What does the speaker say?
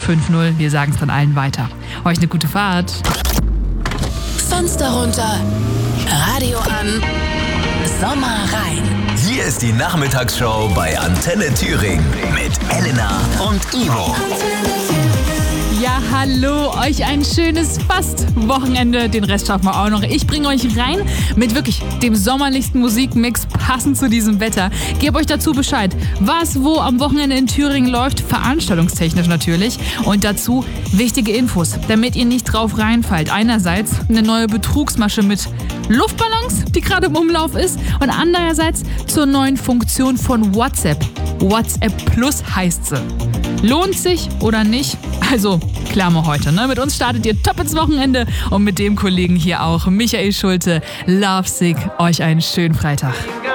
5-0. Wir sagen es dann allen weiter. Euch eine gute Fahrt. Fenster runter, Radio an, Sommer rein. Hier ist die Nachmittagsshow bei Antenne Thüringen mit Elena und Ivo. Ja, hallo, euch ein schönes Fast-Wochenende. Den Rest schaffen wir auch noch. Ich bringe euch rein mit wirklich dem sommerlichsten Musikmix, passend zu diesem Wetter. Gebe euch dazu Bescheid, was wo am Wochenende in Thüringen läuft, veranstaltungstechnisch natürlich. Und dazu wichtige Infos, damit ihr nicht drauf reinfallt. Einerseits eine neue Betrugsmasche mit Luftballons, die gerade im Umlauf ist. Und andererseits zur neuen Funktion von WhatsApp. WhatsApp Plus heißt sie. Lohnt sich oder nicht? Also, klären wir heute, ne? Mit uns startet ihr top ins Wochenende und mit dem Kollegen hier auch, Michael Schulte, Lovesick. Euch einen schönen Freitag.